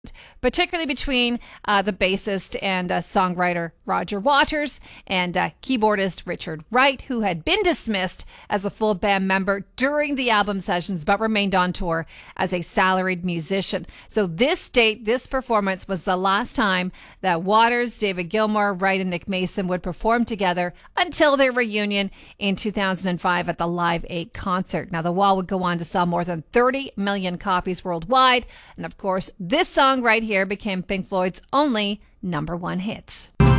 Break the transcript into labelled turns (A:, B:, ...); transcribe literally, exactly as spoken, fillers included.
A: particularly between uh, the bassist and uh, songwriter Roger Waters and uh, keyboardist Richard Wright, who had been dismissed as a full band member during the album sessions but remained on tour as a salaried musician. So this date, this performance was the last time that Waters, David Gilmour, Wright, and Nick Mason would perform together until their reunion in two thousand five at the Live eight concert. Now, The Wall would go on to sell more than thirty million copies worldwide. And of course, this song right here became Pink Floyd's only number one hit.